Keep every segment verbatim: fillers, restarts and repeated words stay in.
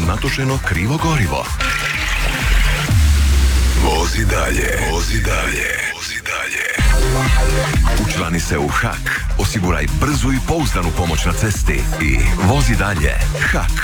natočeno krivo gorivo. Vozi dalje, vozi dalje, vozi dalje. Učlani se u H A K, osiguraj brzu i pouzdanu pomoć na cesti i vozi dalje. H A K.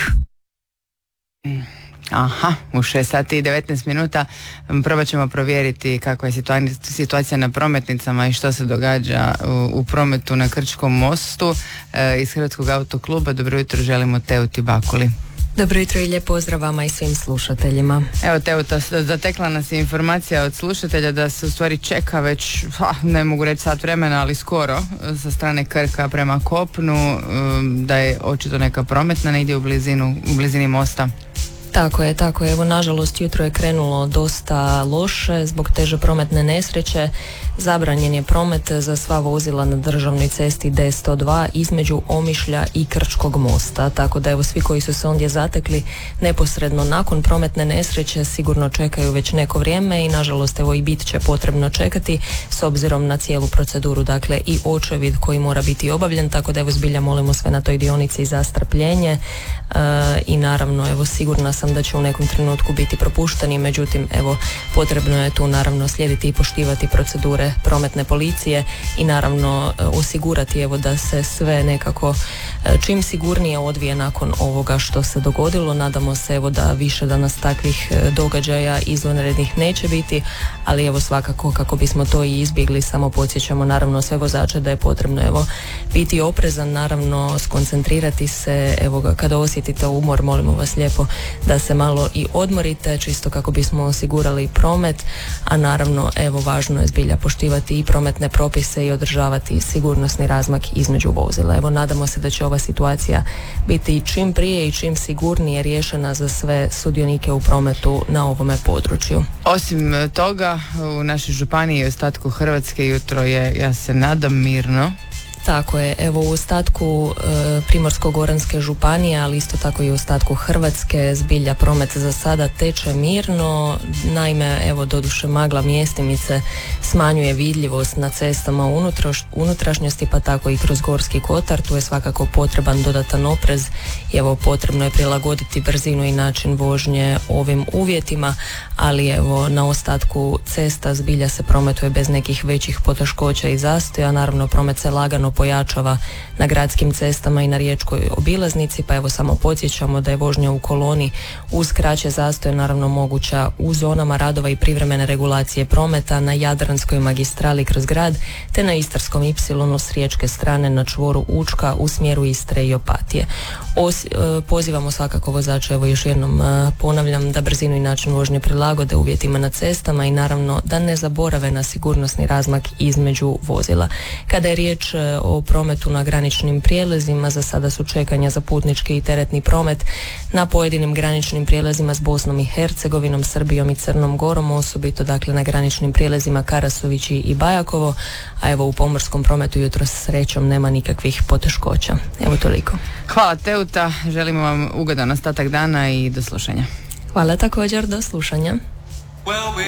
Aha, u šest sati i devetnaest minuta probat ćemo provjeriti kakva je situacija na prometnicama i što se događa u, u prometu na Krčkom mostu. E, iz Hrvatskog autokluba dobro jutro želimo Teuti Bakuli. Dobro jutro i lijep pozdrav vama i svim slušateljima. Evo Teuta, zatekla nas je informacija od slušatelja da se u stvari čeka već, ha, ne mogu reći sat vremena, ali skoro sa strane Krka prema kopnu, da je očito neka prometna negdje u, blizinu, u blizini mosta. Tako je, tako je. Evo, nažalost, jutro je krenulo dosta loše zbog teže prometne nesreće. Zabranjen je promet za sva vozila na državnoj cesti D sto dva između Omišlja i Krčkog mosta. Tako da evo, svi koji su se ondje zatekli neposredno nakon prometne nesreće sigurno čekaju već neko vrijeme i nažalost evo i bit će potrebno čekati s obzirom na cijelu proceduru, dakle i očevid koji mora biti obavljen, tako da evo zbilja molimo sve na toj dionici za strpljenje e, i naravno evo sigurna sam da će u nekom trenutku biti propušteni, međutim evo potrebno je tu naravno slijediti i poštivati procedure prometne policije i naravno osigurati evo da se sve nekako čim sigurnije odvije nakon ovoga što se dogodilo. Nadamo se evo da više danas takvih događaja izvanrednih neće biti, ali evo svakako kako bismo to i izbjegli samo podsjećamo naravno sve vozače da je potrebno evo biti oprezan, naravno skoncentrirati se, evo kada osjetite umor molimo vas lijepo da se malo i odmorite čisto kako bismo osigurali promet, a naravno evo važno je zbilja poštivati i prometne propise i održavati sigurnosni razmak između vozila. Evo nadamo se da će ova situacija biti čim prije i čim sigurnije riješena za sve sudionike u prometu na ovome području. Osim toga u našoj županiji i ostatku Hrvatske jutro je, ja se nadam, mirno. Tako je, evo u ostatku e, Primorsko-goranske županije, ali isto tako i u ostatku Hrvatske zbilja promet za sada teče mirno, naime evo doduše magla mjestimice smanjuje vidljivost na cestama unutraš, unutrašnjosti pa tako i kroz Gorski kotar, tu je svakako potreban dodatan oprez i evo potrebno je prilagoditi brzinu i način vožnje ovim uvjetima, ali evo na ostatku cesta zbilja se prometuje bez nekih većih poteškoća i zastoja, naravno promet se lagano pojačava na gradskim cestama i na riječkoj obilaznici, pa evo samo podsjećamo da je vožnja u koloni uz kraće zastoje naravno moguća u zonama radova i privremene regulacije prometa na Jadranskoj magistrali kroz grad te na Istarskom ipsilonu s riječke strane na čvoru Učka u smjeru Istre i Opatije. Os, e, pozivamo svakako vozače, evo još jednom e, ponavljam, da brzinu i način vožnje prilagode uvjetima na cestama i naravno da ne zaborave na sigurnosni razmak između vozila. Kada je riječ e, o prometu na graničnim prijelazima, za sada su čekanja za putnički i teretni promet na pojedinim graničnim prijelazima s Bosnom i Hercegovinom, Srbijom i Crnom Gorom, osobito dakle na graničnim prijelazima Karasovići i Bajakovo, a evo u pomorskom prometu jutro s srećom nema nikakvih poteškoća. Evo toliko. Hvala Teuta, želimo vam ugodan ostatak dana i do slušanja. Hvala također, do slušanja. Well, we